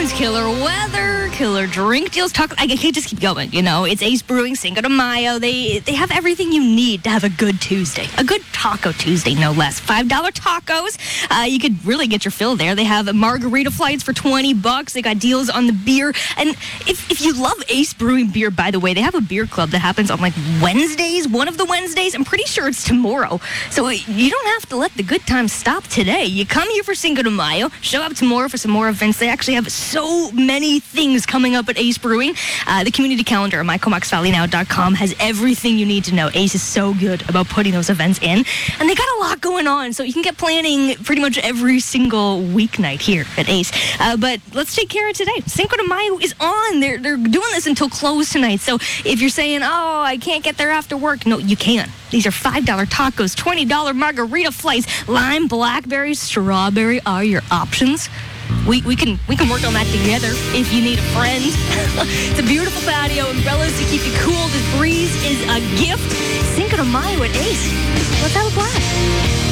tunes, killer weather, killer drink deals. I can't just keep going, you know. It's Ace Brewing, Cinco de Mayo. They have everything you need to have a good Tuesday. A good Taco Tuesday, no less. $5 tacos. You could really get your fill there. They have margarita flights for $20. They got deals on the beer. And if you love Ace Brewing beer, by the way, they have a beer club that happens on like Wednesdays, one of the Wednesdays. I'm pretty sure it's tomorrow. So you don't have to let the good times stop today. You come here for Cinco de Mayo, show up tomorrow for some more events. They actually have so many things coming up at Ace Brewing. The community calendar at mycomoxvalleynow.com has everything you need to know. Ace is so good about putting those events in. And they got a lot going on, so you can get planning pretty much every single weeknight here at Ace. But let's take care of today. Cinco de Mayo is on. They're doing this until close tonight. So if you're saying, oh, I can't get there after work, no, you can. These are $5 tacos, $20 margarita flights, lime, blackberry, strawberry are your options. We can work on that together if you need a friend. It's a beautiful patio, umbrellas to keep you cool. This breeze is a gift. Cinco de Mayo at Ace. Let's have a blast.